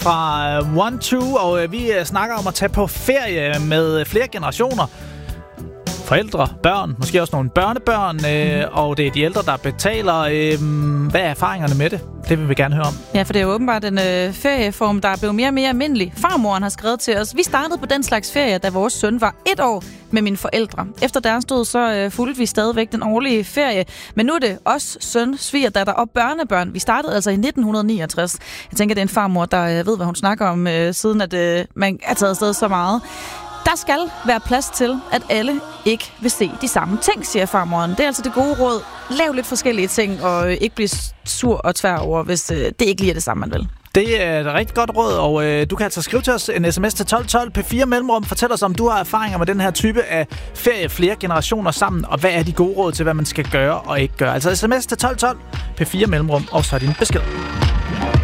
fra One2, og vi snakker om at tage på ferie med flere generationer. Forældre, børn, måske også nogle børnebørn, og det er de ældre, der betaler. Hvad er erfaringerne med det? Det vil vi gerne høre om. Ja, for det er jo åbenbart en ferieform, der er blevet mere og mere almindelig. Farmoren har skrevet til os. Vi startede på den slags ferie, da vores søn var 1 år med mine forældre. Efter deres død, så fulgte vi stadigvæk den årlige ferie. Men nu er det os, søn, svigerdatter og børnebørn. Vi startede altså i 1969. Jeg tænker, det er en farmor, der ved, hvad hun snakker om, siden at man er taget afsted så meget. Der skal være plads til, at alle ikke vil se de samme ting, siger farmoren. Det er altså det gode råd. Lav lidt forskellige ting, og ikke blive sur og tvær over, hvis det ikke lige er det samme, man vil. Det er et rigtig godt råd, og du kan altså skrive til os en sms til 1212 P4 Mellemrum. Fortæl os, om du har erfaringer med den her type af ferie, flere generationer sammen, og hvad er de gode råd til, hvad man skal gøre og ikke gøre. Altså sms til 1212 P4 Mellemrum, og så din besked.